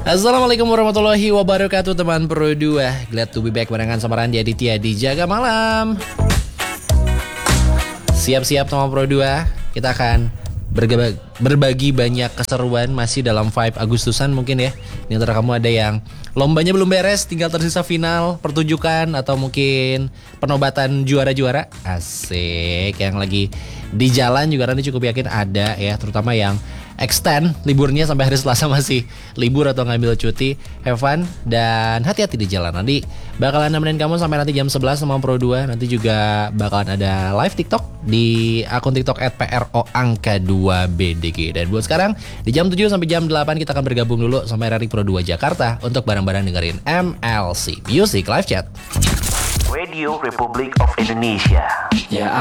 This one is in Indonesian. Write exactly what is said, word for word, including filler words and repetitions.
Assalamualaikum warahmatullahi wabarakatuh teman Pro dua. Glad to be back barengan sama Randy Aditya di Jaga Malam. Siap-siap teman Pro dua, kita akan bergaba- berbagi banyak keseruan masih dalam vibe Agustusan mungkin ya. Di antara kamu ada yang lombanya belum beres, tinggal tersisa final, pertunjukan, atau mungkin penobatan juara-juara. Asik, yang lagi di jalan juga nanti cukup yakin ada ya, terutama yang extend liburnya sampai hari Selasa masih libur atau ngambil cuti. Have fun dan hati-hati di jalan. Nanti bakalan nemenin kamu sampai nanti jam sebelas sama Pro dua. Nanti juga bakalan ada live TikTok di akun TikTok at pro angka dua b d g. Dan buat sekarang di jam tujuh sampai jam delapan kita akan bergabung dulu sama R R I Pro dua Jakarta untuk bareng-bareng dengerin M L C Music Live Chat. Radio Republik of Indonesia. Ya